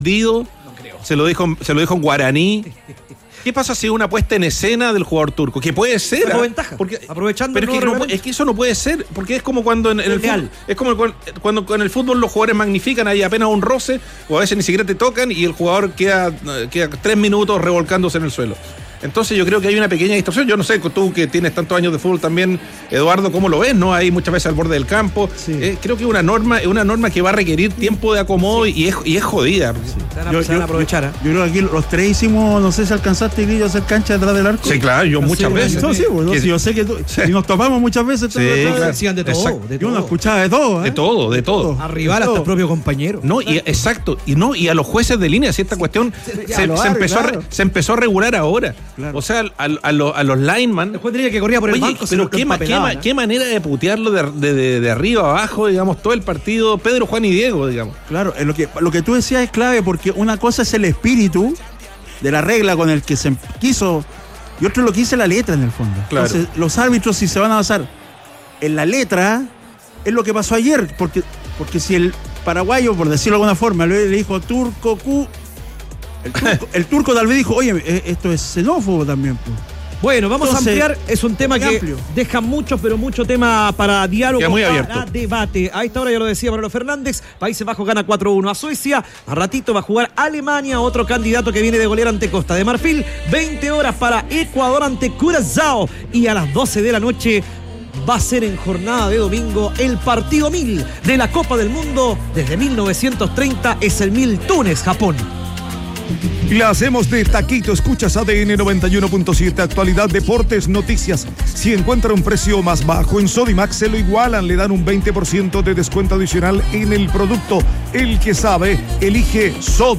No creo. Se lo dijo en guaraní. ¿Qué pasa si es una puesta en escena del jugador turco? Que puede ser. Pero ventaja. Aprovechando. Pero es que eso no puede ser. Porque es como cuando en el fútbol. Es como cuando en el fútbol los jugadores magnifican, hay apenas un roce, o a veces ni siquiera te tocan y el jugador queda 3 minutos revolcándose en el suelo. Entonces yo creo que hay una pequeña distorsión. Yo no sé, tú que tienes tantos años de fútbol también, Eduardo, ¿cómo lo ves? ¿No? Hay muchas veces al borde del campo. Sí. Creo que es una norma que va a requerir tiempo de acomodo, sí. y es jodida. Sí. Se van a aprovechar. Yo creo que aquí los tres hicimos, no sé si alcanzaste, Grillo, a hacer cancha detrás del arco. Sí, claro, yo muchas veces. No, sí, bueno, yo sé que tú, y nos topamos muchas veces. Sí, claro. Decían de todo. Yo no escuchaba de todo. De todo. Arribar hasta el propio compañero. No, y exacto. Y a los jueces de línea, si esta cuestión se empezó a regular ahora. Claro. O sea, a los lineman. El juez tenía que corría por el banco. Pero qué manera de putearlo de arriba a abajo, digamos, todo el partido, Pedro, Juan y Diego, digamos. Claro, lo que tú decías es clave, porque una cosa es el espíritu de la regla con el que se quiso, y otro lo que dice la letra en el fondo. Claro. Entonces, los árbitros, si se van a basar en la letra, es lo que pasó ayer, porque si el paraguayo, por decirlo de alguna forma, le dijo turco Q. El turco tal vez dijo, oye, esto es xenófobo también, pues. Bueno, vamos a ampliar, es un tema que amplio. Deja mucho tema para diálogo, muy para debate. A esta hora ya lo decía Manolo Fernández, Países Bajos gana 4-1 a Suecia, a ratito va a jugar Alemania, otro candidato que viene de golear ante Costa de Marfil, 20 horas para Ecuador ante Curazao, y a las 12 de la noche va a ser en jornada de domingo el partido 1000 de la Copa del Mundo. Desde 1930 es el 1000 Túnez, Japón. Y la hacemos de taquito. Escuchas ADN 91.7, actualidad, deportes, noticias. Si encuentra un precio más bajo en Sodimac, se lo igualan, le dan un 20% de descuento adicional en el producto. El que sabe, elige Sodimac.